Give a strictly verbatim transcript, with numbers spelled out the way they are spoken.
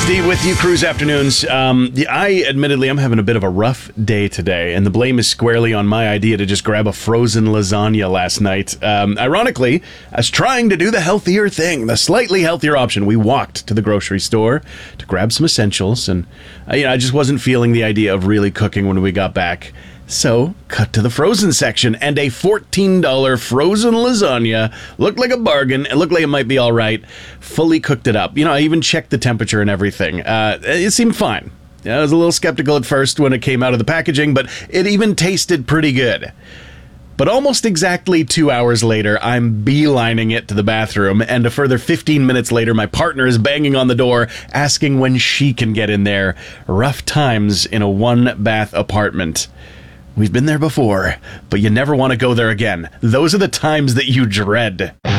D with you, Cruise Afternoons. Um, I, admittedly, I'm having a bit of a rough day today, and the blame is squarely on my idea to just grab a frozen lasagna last night. Um, ironically, I was trying to do the healthier thing, the slightly healthier option. We walked to the grocery store to grab some essentials, and uh, you know, I just wasn't feeling the idea of really cooking when we got back. So, cut to the frozen section, and a fourteen dollars frozen lasagna looked like a bargain. It looked like it might be all right. Fully cooked it up. You know, I even checked the temperature and everything. Uh, it seemed fine. I was a little skeptical at first when it came out of the packaging, but it even tasted pretty good. But almost exactly two hours later, I'm beelining it to the bathroom, and a further fifteen minutes later, my partner is banging on the door, asking when she can get in there. Rough times in a one-bath apartment. We've been there before, but you never want to go there again. Those are the times that you dread.